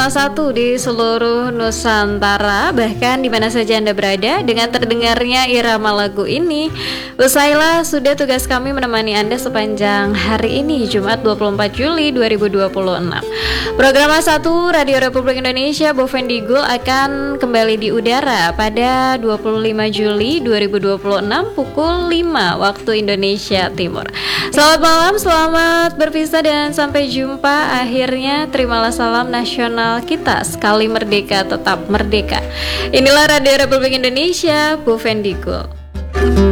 satu di seluruh Nusantara, bahkan di mana saja Anda berada. Dengan terdengarnya irama lagu ini, usailah sudah tugas kami menemani Anda sepanjang hari ini, Jumat 24 Juli 2026. Program A1 Radio Republik Indonesia Bovendigul akan kembali di udara pada 25 Juli 2026 pukul 5 waktu Indonesia Timur. Selamat malam, selamat berpisah dan sampai jumpa. Akhirnya terimalah salam nasional kita, sekali merdeka tetap merdeka. Inilah Radio Republik Indonesia Bovendigul.